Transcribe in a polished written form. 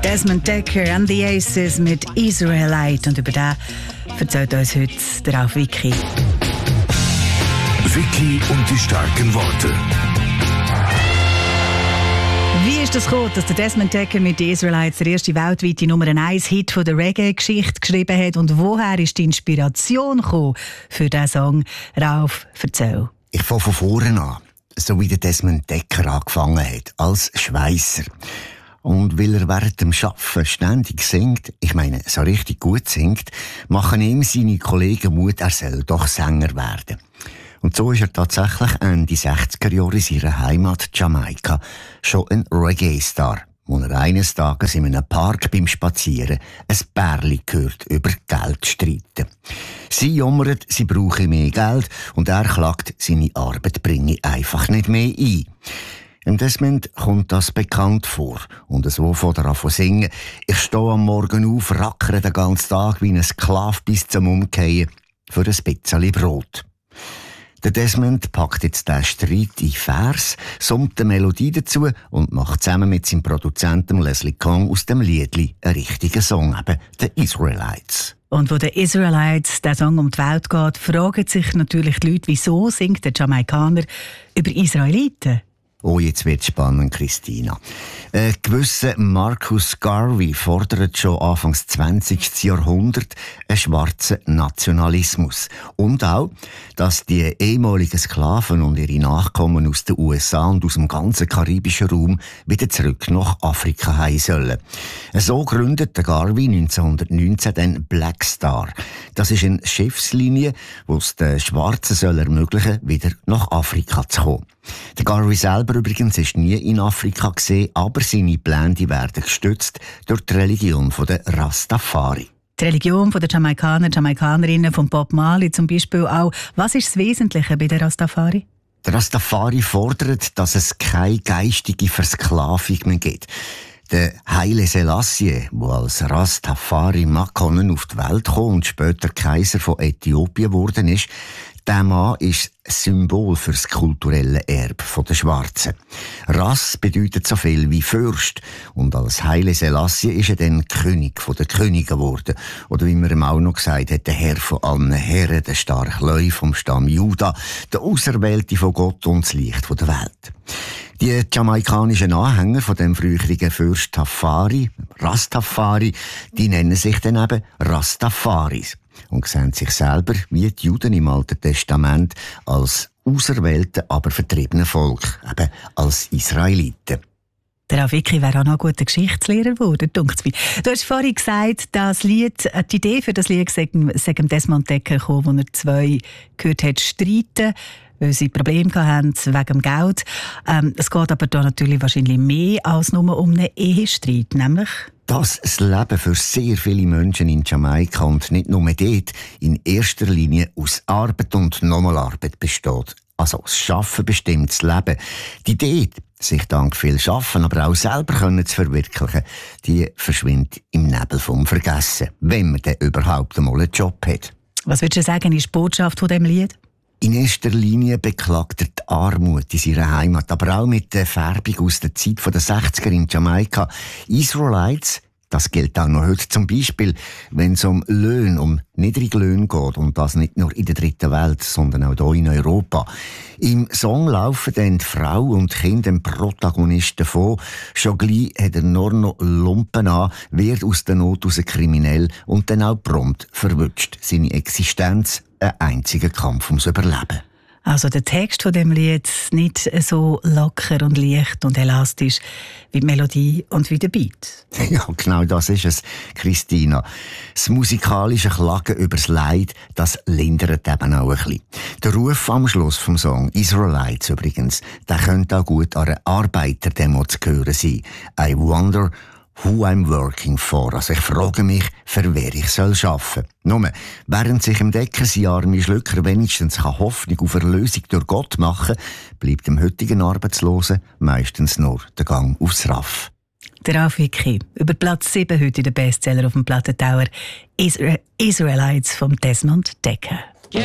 Desmond Dekker and the Aces mit Israelite. Und über den erzählt uns heute der Ralf Vicky. Vicky und die starken Worte. Wie ist das gekommen, dass der Desmond Dekker mit den Israelites der erste weltweite Nummer 1-Hit von der Reggae-Geschichte geschrieben hat? Und woher ist die Inspiration gekommen für diesen Song? Ralf, erzähl. Ich fange von vorne an, so wie der Desmond Dekker angefangen hat, als Schweisser. Und weil er während dem Arbeiten ständig singt, ich meine, so richtig gut singt, machen ihm seine Kollegen Mut, er soll doch Sänger werden. Und so ist er tatsächlich Ende 60er Jahre in seiner Heimat Jamaika schon ein Reggae-Star, wo er eines Tages in einem Park beim Spazieren ein Pärli hört über Geld streiten. Sie jammert, sie brauche mehr Geld und er klagt, seine Arbeit bringe einfach nicht mehr ein. Im Desmond kommt das bekannt vor. Und so fängt er an zu singen. Ich stehe am Morgen auf, rackere den ganzen Tag wie ein Sklave bis zum Umkehren für ein bisschen Brot. Der Desmond packt jetzt den Streit in Vers, summt eine Melodie dazu und macht zusammen mit seinem Produzenten Leslie Kong aus dem Liedli einen richtigen Song, eben «The Israelites». Und wo der Israelites der Song um die Welt geht, fragen sich natürlich die Leute, wieso singt der Jamaikaner über Israeliten? Oh, jetzt wird's spannend, Christina. Ein gewisser Marcus Garvey fordert schon Anfangs 20. Jahrhundert einen schwarzen Nationalismus. Und auch, dass die ehemaligen Sklaven und ihre Nachkommen aus den USA und aus dem ganzen karibischen Raum wieder zurück nach Afrika heim sollen. So gründet der Garvey 1919 den Black Star. Das ist eine Schiffslinie, die es den Schwarzen soll ermöglichen, wieder nach Afrika zu kommen. Der Garvey selber übrigens ist nie in Afrika gesehen, aber seine Pläne werden gestützt durch die Religion der Rastafari. Die Religion der Jamaikaner, Jamaikanerinnen von Bob Marley zum Beispiel auch. Was ist das Wesentliche bei der Rastafari? Der Rastafari fordert, dass es keine geistige Versklavung mehr gibt. Der Haile Selassie, der als Rastafari Makonnen auf die Welt kam und später Kaiser von Äthiopien geworden ist, der Mann ist Symbol für das kulturelle Erbe der Schwarzen. Ras bedeutet so viel wie Fürst. Und als Haile Selassie ist er dann König der Könige geworden. Oder wie man ihm auch noch gesagt hat, der Herr von allen Herren, der starke Löwe vom Stamm Juda, der Auserwählte von Gott und das Licht der Welt. Die jamaikanischen Anhänger von dem früheren Fürst Rastafari, die nennen sich dann eben Rastafaris und sehen sich selber, wie die Juden im Alten Testament, als auserwählte, aber vertriebene Volk, eben als Israeliten. Der Ralf Vicky wäre auch noch ein guter Geschichtslehrer geworden, dunkt's mir. Du hast vorhin gesagt, die Idee für das Lied sei Desmond Dekker gekommen, wo er zwei gehört hat streiten, weil sie Probleme hatten wegen dem Geld. Es geht aber da natürlich wahrscheinlich mehr als nur um einen Ehestreit, nämlich dass das Leben für sehr viele Menschen in Jamaika und nicht nur dort in erster Linie aus Arbeit und nochmal Arbeit besteht. Also das Schaffen bestimmt das Leben. Die Idee, sich dank viel Schaffen, aber auch selber zu verwirklichen, die verschwindet im Nebel vom Vergessen, wenn man dann überhaupt einmal einen Job hat. Was würdest du sagen, ist die Botschaft von diesem Lied? In erster Linie beklagt er die Armut in seiner Heimat, aber auch mit der Färbung aus der Zeit der 60er in Jamaika. Israelites, das gilt auch noch heute zum Beispiel, wenn es um Löhne, um niedrige Löhne geht, und das nicht nur in der dritten Welt, sondern auch hier in Europa. Im Song laufen dann die Frau und die Kinder dem Protagonisten davon. Schon gleich hat er nur noch Lumpen an, wird aus der Not aus kriminell und dann auch prompt verwünscht. Seine Existenz ein einziger Kampf ums Überleben. Also der Text von dem Lied nicht so locker und leicht und elastisch wie die Melodie und wie der Beat. Ja, genau das ist es, Christina. Das musikalische Klagen über das Leid, das lindert eben auch ein bisschen. Der Ruf am Schluss vom Song, Israelites übrigens, der könnte auch gut an einer Arbeiterdemo zu hören sein. I wonder who I'm working for. Also ich frage mich, für wer ich soll arbeiten. Nur, während sich im Dekker sein arme Schlücker wenigstens Hoffnung auf Erlösung durch Gott machen, bleibt dem heutigen Arbeitslosen meistens nur der Gang aufs Raff. Der Ralf Vicky, über Platz 7 heute in der Bestseller auf dem Plattentauer, Israelites vom Desmond Dekker.